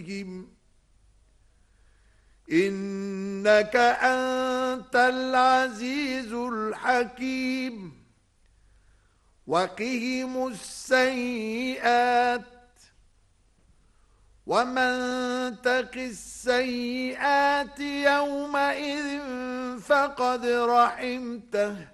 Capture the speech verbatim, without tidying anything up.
إنك أنت العزيز الحكيم وقهم السيئات ومن تق السيئات يومئذ فقد رحمته